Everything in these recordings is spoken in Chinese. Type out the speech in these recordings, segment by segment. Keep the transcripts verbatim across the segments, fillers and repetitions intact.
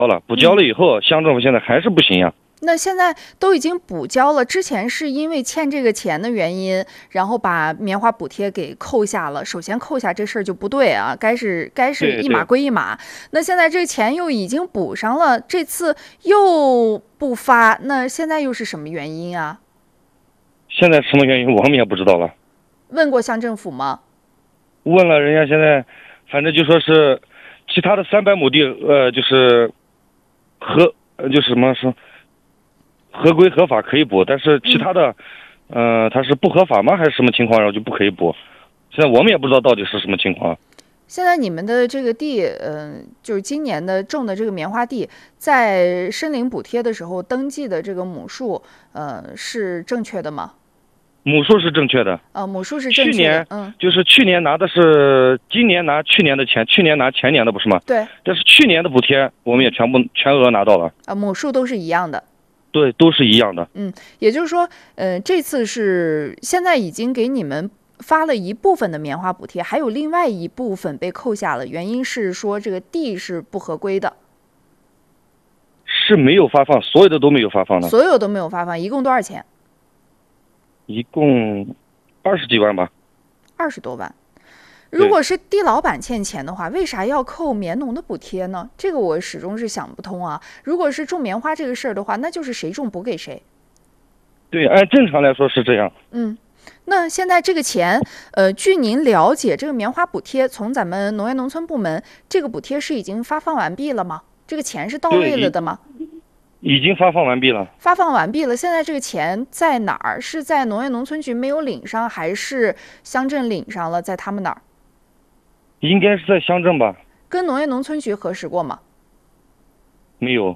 交了，补交了以后，乡政府现在还是不行呀。 那现在都已经补交了，之前是因为欠这个钱的原因，然后把棉花补贴给扣下了。首先扣下这事儿就不对啊，该是该是一码归一码。那现在这钱又已经补上了，这次又不发，那现在又是什么原因啊？ 现在什么原因我们也不知道了。 问过乡政府吗？ 问了，人家现在反正就说是其他的三百亩地，呃，就是合就是什么说。合规合法可以补，但是其他的，嗯、呃，它是不合法吗？还是什么情况，然后就不可以补？现在我们也不知道到底是什么情况。 现在你们的这个地，嗯、呃，就是今年的种的这个棉花地，在申领补贴的时候登记的这个亩数，呃，是正确的吗？ 亩数是正确的。 呃，亩数是正确的。 去年， 嗯， 就是去年拿的是，今年拿去年的钱，去年拿前年的不是吗？ 对。 但是去年的补贴我们也全部全额拿到了。 啊、呃，亩数都是一样的。 对，都是一样的。 嗯，也就是说，呃，这次是现在已经给你们发了一部分的棉花补贴，还有另外一部分被扣下了，原因是说这个地是不合规的。 是没有发放，所有的都没有发放的。 所有都没有发放，一共多少钱？ 一共二十几万吧。 二十多万。如果是地老板欠钱的话，为啥要扣棉农的补贴呢？这个我始终是想不通啊。如果是种棉花这个事儿的话，那就是谁种补给谁。 对，按正常来说是这样。 嗯，那现在这个钱，呃，据您了解，这个棉花补贴从咱们农业农村部门，这个补贴是已经发放完毕了吗？这个钱是到位了的吗？ 已经发放完毕了。 发放完毕了，现在这个钱在哪儿？是在农业农村局没有领上，还是乡镇领上了，在他们那儿？ 应该是在乡镇吧。 跟农业农村局核实过吗？ 没有。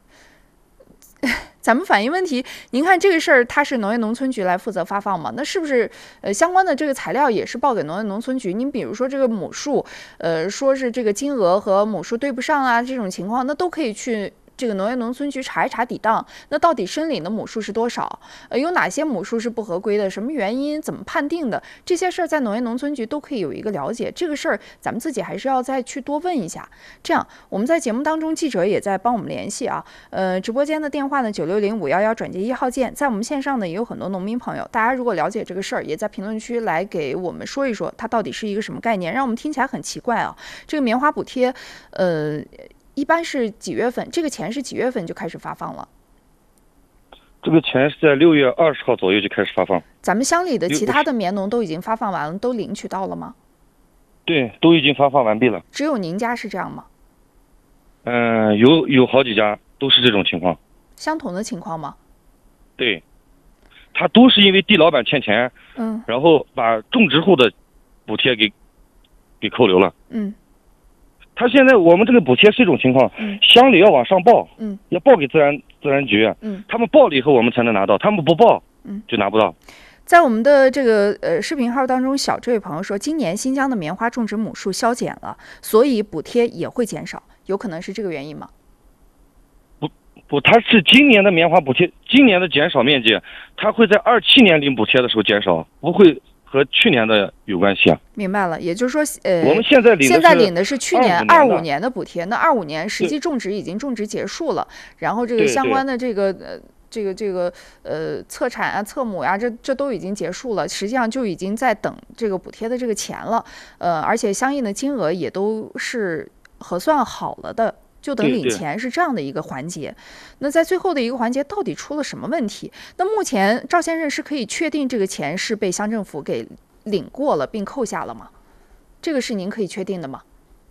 咱们反映问题，您看这个事儿，它是农业农村局来负责发放吗？那是不是呃相关的这个材料也是报给农业农村局？您比如说这个亩数，呃，说是这个金额和亩数对不上啊，这种情况，那都可以去这个农业农村局查一查底档，那到底申领的亩数是多少？呃，有哪些亩数是不合规的？什么原因？怎么判定的？这些事儿在农业农村局都可以有一个了解。这个事儿咱们自己还是要再去多问一下。这样，我们在节目当中，记者也在帮我们联系啊。呃，直播间的电话呢，九六零五幺幺转接一号键。在我们线上呢，也有很多农民朋友，大家如果了解这个事儿，也在评论区来给我们说一说，它到底是一个什么概念，让我们听起来很奇怪啊。这个棉花补贴，呃。一般是几月份？这个钱是几月份就开始发放了？ 这个钱是在六月二十号左右就开始发放。 咱们乡里的其他的棉农都已经发放完了，都领取到了吗？ 对，都已经发放完毕了。 只有您家是这样吗？ 嗯、呃，有有好几家都是这种情况。 相同的情况吗？ 对，他都是因为地老板欠钱， 嗯， 然后把种植户的补贴给给扣留了。 嗯。 他现在我们这个补贴是一种情况， 嗯、 乡里要往上报， 嗯， 要报给自然自然局， 嗯， 他们报了以后我们才能拿到，他们不报， 嗯， 就拿不到。 在我们的这个呃视频号当中，小这位朋友说，今年新疆的棉花种植亩数削减了，所以补贴也会减少，有可能是这个原因吗？ 不不，他是今年的棉花补贴，今年的减少面积，他会在二七年领补贴的时候减少，不会和去年的有关系啊。 明白了，也就是说，呃， 我们现在领的现在领的是去年二五年的补贴，那二五年实际种植已经种植结束了，然后这个相关的这个呃这个这个呃测产啊、测亩呀，这这都已经结束了，实际上就已经在等这个补贴的这个钱了，呃，而且相应的金额也都是核算好了的。就等领钱是这样的一个环节，那在最后的一个环节到底出了什么问题？那目前赵先生是可以确定这个钱是被乡政府给领过了并扣下了吗？这个是您可以确定的吗？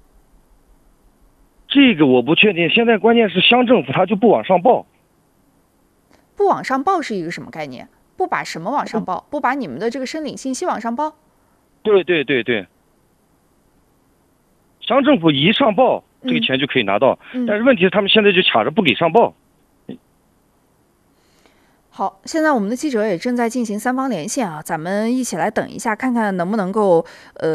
这个我不确定，现在关键是乡政府他就不往上报。 不往上报是一个什么概念？不把什么往上报？不把你们的这个申领信息往上报？ 对对对对，乡政府一上报，这个钱就可以拿到， 嗯、 但是问题是他们现在就卡着不给上报。 好，现在我们的记者也正在进行三方连线啊，咱们一起来等一下，看看能不能够呃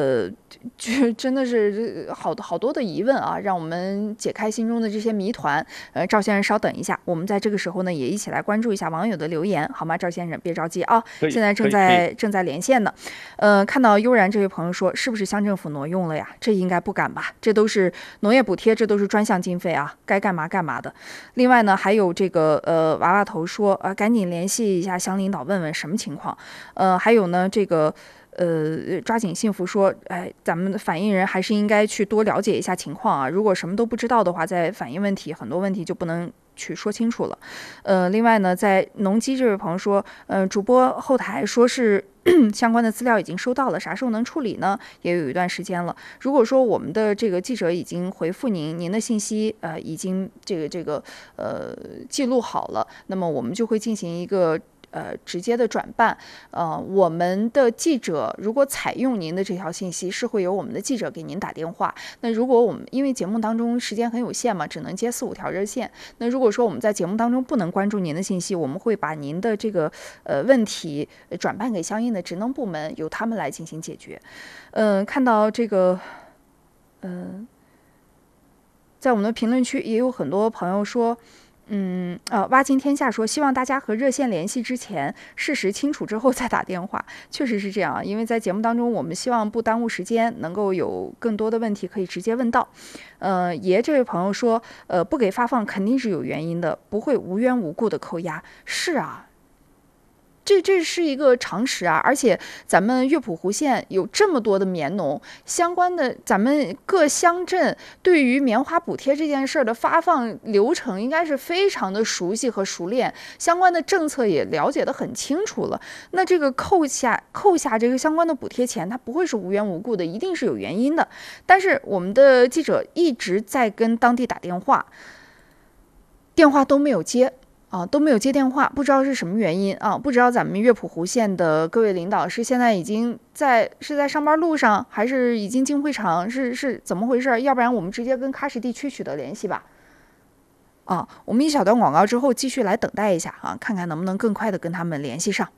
就真的是好好多的疑问啊，让我们解开心中的这些谜团。呃，赵先生稍等一下，我们在这个时候呢也一起来关注一下网友的留言，好吗？赵先生别着急啊，现在正在正在连线呢。呃，看到悠然这位朋友说，是不是乡政府挪用了呀？这应该不敢吧？这都是农业补贴，这都是专项经费啊，该干嘛干嘛的。另外呢，还有这个呃娃娃头说，呃，赶紧联系一下乡领导问问什么情况。呃，还有呢这个。呃，抓紧幸福说，哎，咱们的反映人还是应该去多了解一下情况啊。如果什么都不知道的话，在反映问题，很多问题就不能去说清楚了。呃，另外呢，在农机这位朋友说，呃，主播后台说是相关的资料已经收到了，啥时候能处理呢？也有一段时间了。如果说我们的这个记者已经回复您，您的信息呃已经这个这个呃记录好了，那么我们就会进行一个。呃，直接的转办，呃，我们的记者如果采用您的这条信息，是会由我们的记者给您打电话。那如果我们因为节目当中时间很有限嘛，只能接四五条热线。那如果说我们在节目当中不能关注您的信息，我们会把您的这个呃问题转办给相应的职能部门，由他们来进行解决。嗯、呃，看到这个，嗯、呃，在我们的评论区也有很多朋友说。嗯，呃，挖金天下说，希望大家和热线联系之前，事实清楚之后再打电话。确实是这样，因为在节目当中，我们希望不耽误时间，能够有更多的问题可以直接问到。呃，爷这位朋友说，呃，不给发放肯定是有原因的，不会无缘无故的扣押。是啊。这这是一个常识啊，而且咱们乐谱湖县有这么多的棉农，相关的咱们各乡镇对于棉花补贴这件事儿的发放流程应该是非常的熟悉和熟练，相关的政策也了解得很清楚了。那这个扣下扣下这个相关的补贴钱，它不会是无缘无故的，一定是有原因的。但是我们的记者一直在跟当地打电话，电话都没有接。啊，都没有接电话，不知道是什么原因啊？不知道咱们乐谱湖县的各位领导是现在已经在是在上班路上，还是已经进会场？是是怎么回事？要不然我们直接跟喀什地区取得联系吧。啊，我们一小段广告之后继续来等待一下啊，看看能不能更快的跟他们联系上。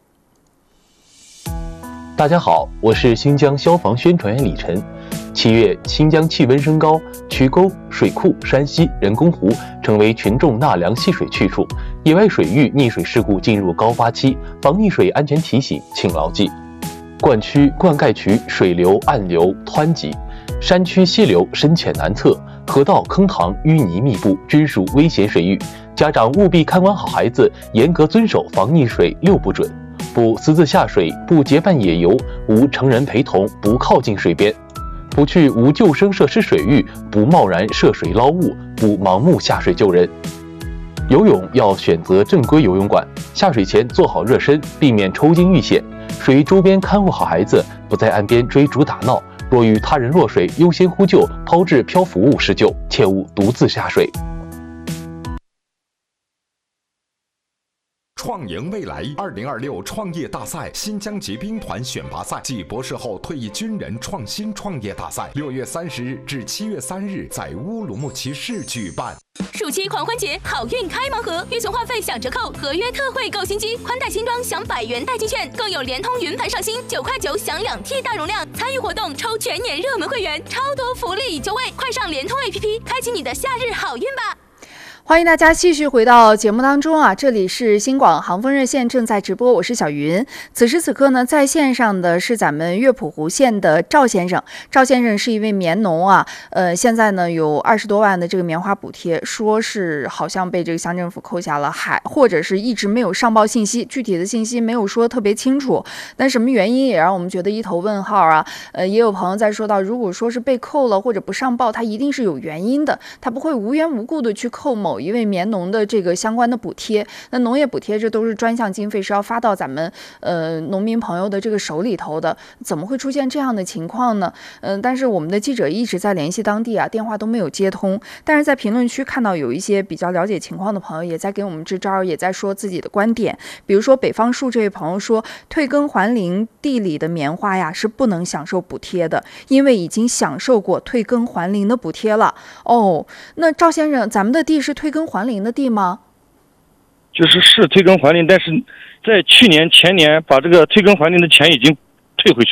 大家好，我是新疆消防宣传员李晨。七月，新疆气温升高，渠沟、水库、山溪、人工湖成为群众纳凉戏水去处，野外水域溺水事故进入高发期，防溺水安全提醒请牢记。灌区、灌溉渠水流、暗流湍急，山区溪流深浅难测，河道坑塘淤泥密布，均属危险水域。家长务必看管好孩子，严格遵守防溺水六不准：不私自下水，不结伴野游，无成人陪同，不靠近水边。不去无救生设施水域，不贸然涉水捞物，不盲目下水救人。游泳要选择正规游泳馆，下水前做好热身，避免抽筋遇险。水域周边看护好孩子，不在岸边追逐打闹。若遇他人落水，优先呼救，抛掷漂浮物施救，切勿独自下水。 创赢未来二零二六创业大赛新疆骑兵团选拔赛暨博士后退役军人创新创业大赛，六月三十日至七月三日在乌鲁木齐市举办。 暑期狂欢节，好运开盲盒，预存话费享折扣，合约特惠购新机，宽带新装享百元代金券，更有联通云盘上新，九块九享两 T 大容量。参与活动抽全年热门会员，超多福利已就位，快上联通 A P P， 开启你的夏日好运吧！ 欢迎大家继续回到节目当中啊！这里是新广航风热线正在直播，我是小云。此时此刻呢，在线上的是咱们乐谱湖县的赵先生。赵先生是一位棉农啊，呃，现在呢有二十多万的这个棉花补贴，说是好像被这个乡政府扣下了，还或者是一直没有上报信息，具体的信息没有说特别清楚。但什么原因也让我们觉得一头问号啊！呃，也有朋友在说到，如果说是被扣了或者不上报，它一定是有原因的，它不会无缘无故的去扣某。某一位棉农的这个相关的补贴，那农业补贴这都是专项经费，是要发到咱们呃农民朋友的这个手里头的，怎么会出现这样的情况呢？嗯、呃，但是我们的记者一直在联系当地啊，电话都没有接通。但是在评论区看到有一些比较了解情况的朋友也在给我们支招，也在说自己的观点。比如说北方树这位朋友说，退耕还林地里的棉花呀是不能享受补贴的，因为已经享受过退耕还林的补贴了。哦，那赵先生，咱们的地是退耕还林的地吗？ 就是是退耕还林，但是在去年前年把这个退耕还林的钱已经退回去了。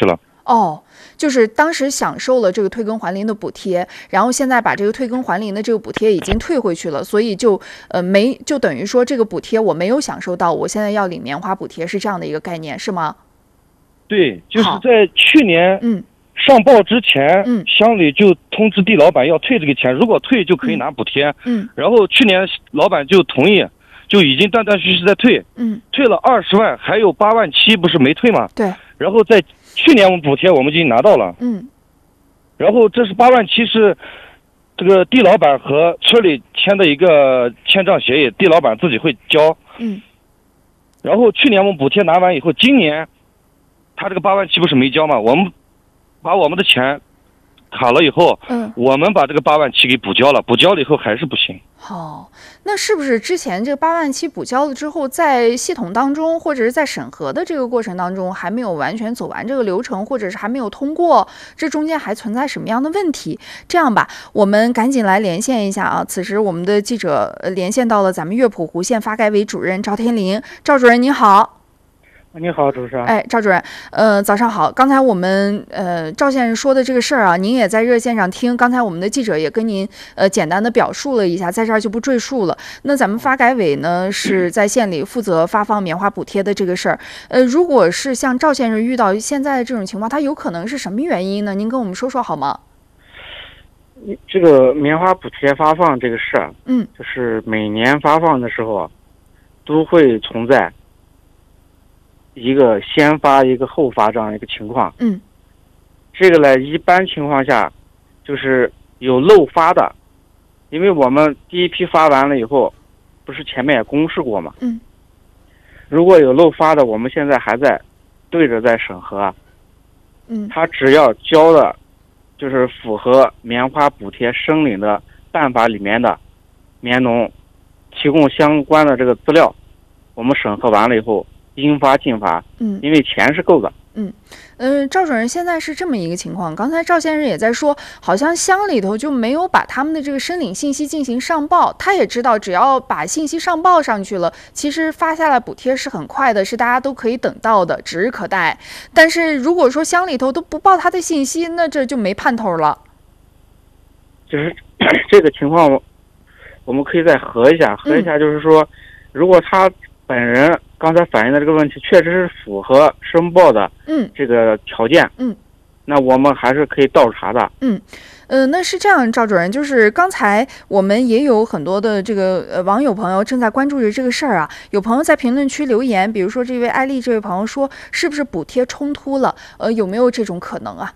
哦，就是当时享受了这个退耕还林的补贴，然后现在把这个退耕还林的这个补贴已经退回去了，所以就呃没就等于说这个补贴我没有享受到，我现在要领棉花补贴，是这样的一个概念是吗？ 对，就是在去年嗯上报之前， 嗯， 乡里就通知地老板要退这个钱，如果退就可以拿补贴。 嗯， 然后去年老板就同意，就已经断断续续在退。 嗯， 退了二十万，还有八万七不是没退吗？ 对。 然后在去年我们补贴我们已经拿到了。 嗯。 然后这是八万七是这个地老板和村里签的一个签账协议，地老板自己会交。 嗯。 然后去年我们补贴拿完以后，今年他这个八万七不是没交吗？我们把我们的钱卡了以后， 嗯， 我们把这个八万七给补交了，补交了以后还是不行。 好、哦，那是不是之前这个八万七补交了之后，在系统当中或者是在审核的这个过程当中，还没有完全走完这个流程，或者是还没有通过，这中间还存在什么样的问题？这样吧，我们赶紧来连线一下啊！此时我们的记者连线到了咱们乐谱湖县发改委主任赵天林，赵主任您好。 你好，主持人。 哎，赵主任，呃，早上好。刚才我们呃赵先生说的这个事儿啊，您也在热线上听。刚才我们的记者也跟您呃简单的表述了一下，在这儿就不赘述了。那咱们发改委呢是在县里负责发放棉花补贴的这个事儿。呃，如果是像赵先生遇到现在这种情况，他有可能是什么原因呢？您跟我们说说好吗？ 这个棉花补贴发放这个事儿， 嗯， 就是每年发放的时候都会存在一个先发一个后发这样一个情况。 嗯， 这个呢，一般情况下就是有漏发的，因为我们第一批发完了以后，不是前面也公示过嘛。 嗯， 如果有漏发的，我们现在还在对着在审核。 嗯， 他只要交的，就是符合棉花补贴申领的办法里面的棉农提供相关的这个资料，我们审核完了以后应发尽发。 嗯， 因为钱是够的。 嗯，呃，赵主任，现在是这么一个情况。刚才赵先生也在说，好像乡里头就没有把他们的这个申领信息进行上报。他也知道，只要把信息上报上去了，其实发下来补贴是很快的，是大家都可以等到的，指日可待。但是如果说乡里头都不报他的信息，那这就没盼头了。 就是这个情况，我们可以再核一下，核一下，就是说，嗯、如果他本人刚才反映的这个问题确实是符合申报的， 嗯，这个条件， 嗯， 那我们还是可以倒查的， 嗯，呃，那是这样，赵主任，就是刚才我们也有很多的这个呃网友朋友正在关注着这个事儿啊，有朋友在评论区留言，比如说这位艾丽这位朋友说，是不是补贴冲突了？呃，有没有这种可能啊？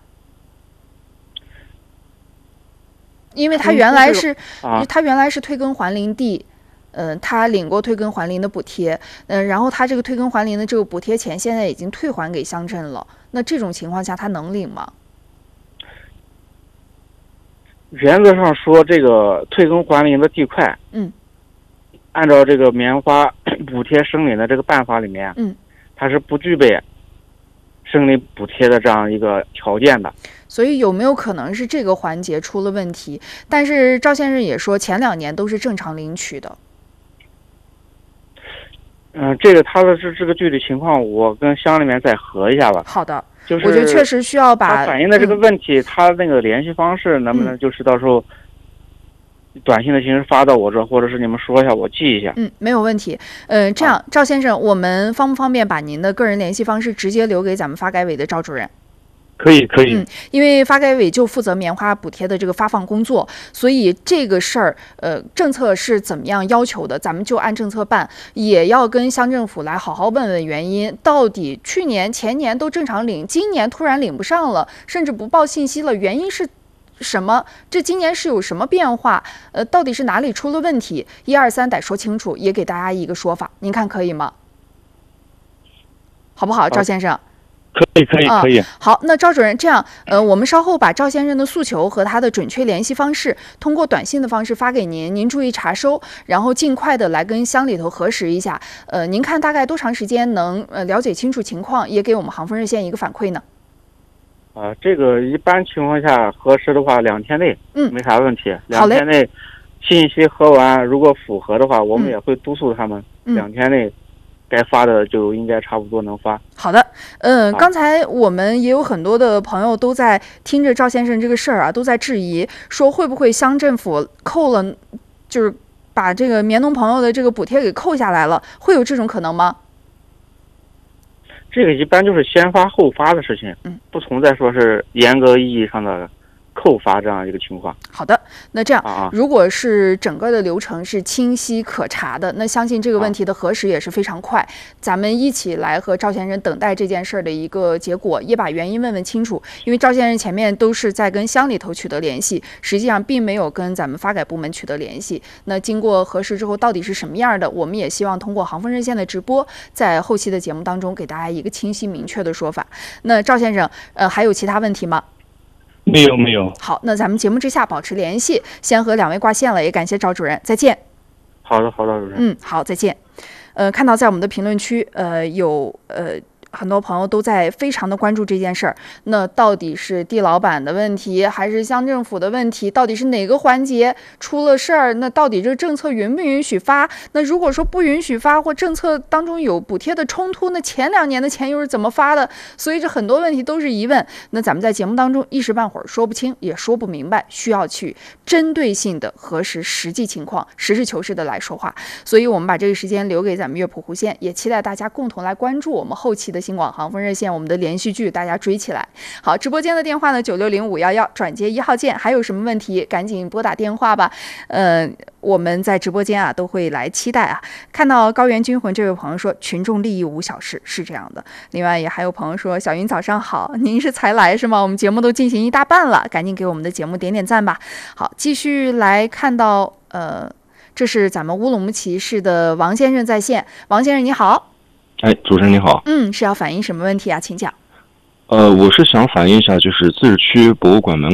因为他原来是， 啊、 他原来是退耕还林地。嗯、呃，他领过退耕还林的补贴，嗯、呃，然后他这个退耕还林的这个补贴钱现在已经退还给乡镇了。那这种情况下，他能领吗？ 原则上说，这个退耕还林的地块， 嗯， 按照这个棉花补贴申领的这个办法里面， 嗯， 它是不具备申领补贴的这样一个条件的。 所以有没有可能是这个环节出了问题？但是赵先生也说，前两年都是正常领取的。 嗯、呃，这个他的这这个具体情况，我跟乡里面再核一下吧。 好的， 就是我觉得确实需要把他反映的这个问题，嗯、他那个联系方式能不能就是到时候短信的形式发到我这，或者是你们说一下，我记一下。 嗯，没有问题。呃，这样，赵先生，我们方不方便把您的个人联系方式直接留给咱们发改委的赵主任？ 可以可以， 嗯，因为发改委就负责棉花补贴的这个发放工作，所以这个事儿，呃，政策是怎么样要求的，咱们就按政策办，也要跟乡政府来好好问问原因，到底去年、前年都正常领，今年突然领不上了，甚至不报信息了，原因是什么？这今年是有什么变化？呃，到底是哪里出了问题？一二三，得说清楚，也给大家一个说法，您看可以吗？好不好，赵先生？ 可以可以可以、 嗯。好，那赵主任，这样，呃，我们稍后把赵先生的诉求和他的准确联系方式通过短信的方式发给您，您注意查收，然后尽快的来跟乡里头核实一下。呃，您看大概多长时间能呃了解清楚情况，也给我们杭丰热线一个反馈呢？ 啊，这个一般情况下核实的话，两天内， 嗯， 没啥问题。 两天内信息核完，如果符合的话，我们嗯、 也会督促他们、 嗯、 两天内该发的就应该差不多能发。 好的，嗯、呃， 啊刚才我们也有很多的朋友都在听着赵先生这个事儿啊，都在质疑说会不会乡政府扣了，就是把这个棉农朋友的这个补贴给扣下来了，会有这种可能吗？ 这个一般就是先发后发的事情， 嗯， 不存在说是严格意义上的扣发这样一个情况。 好的，那这样， 啊、 如果是整个的流程是清晰可查的，那相信这个问题的核实也是非常快。啊、咱们一起来和赵先生等待这件事儿的一个结果，也把原因问问清楚。因为赵先生前面都是在跟乡里头取得联系，实际上并没有跟咱们发改部门取得联系。那经过核实之后，到底是什么样的，我们也希望通过航风热线的直播，在后期的节目当中给大家一个清晰明确的说法。那赵先生，呃，还有其他问题吗？ 没有没有。 好，那咱们节目之下保持联系，先和两位挂线了，也感谢赵主任，再见。 好的，好的，主任。 嗯，好，再见。呃，看到在我们的评论区，呃，有呃。很多朋友都在非常的关注这件事儿，那到底是地老板的问题，还是乡政府的问题？到底是哪个环节出了事儿？那到底这个政策允不允许发？那如果说不允许发，或政策当中有补贴的冲突，那前两年的钱又是怎么发的？所以这很多问题都是疑问。那咱们在节目当中一时半会儿说不清，也说不明白，需要去针对性的核实实际情况，实事求是的来说话。所以我们把这个时间留给咱们乐普湖县，也期待大家共同来关注我们后期的新广航风热线，我们的连续剧大家追起来。好，直播间的电话呢九六零五一一，转接一号键，还有什么问题赶紧拨打电话吧。呃我们在直播间啊都会来期待啊。看到高原军魂这位朋友说群众利益无小事，是这样的。另外也还有朋友说小云早上好，您是才来是吗？我们节目都进行一大半了，赶紧给我们的节目点点赞吧。好，继续来看到呃这是咱们乌鲁木齐市的王先生在线。王先生你好。 哎，主持人你好。 嗯，是要反映什么问题啊？请讲。 呃，我是想反映一下，就是自治区博物馆门